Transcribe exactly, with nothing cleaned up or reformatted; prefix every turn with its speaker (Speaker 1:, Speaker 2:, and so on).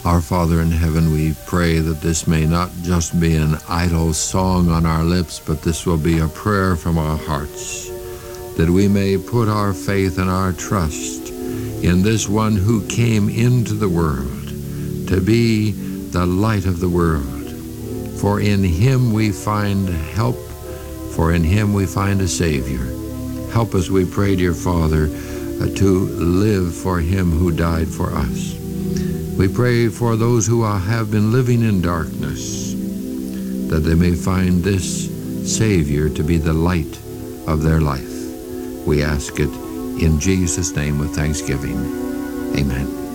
Speaker 1: Our Father in heaven, we pray that this may not just be an idle song on our lips, but this will be a prayer from our hearts, that we may put our faith and our trust in this one who came into the world to be the light of the world. For in him we find help, for in him we find a Savior. Help us, we pray, dear Father, uh, to live for him who died for us. We pray for those who have been living in darkness, that they may find this Savior to be the light of their life. We ask it in Jesus' name with thanksgiving. Amen.